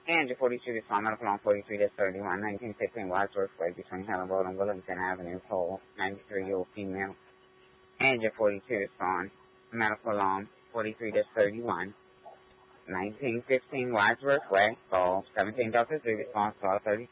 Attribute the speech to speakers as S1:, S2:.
S1: Angel 42 respond, medical on 43, that's 31, 1915 Wadsworth Way between Helen Road and Wellington Avenue, Pole, 93-year-old female. Angel 42 respond, medical on 43, that's 31, 1915 Wadsworth Way, Pole, 17 Delta 3 response, call 32.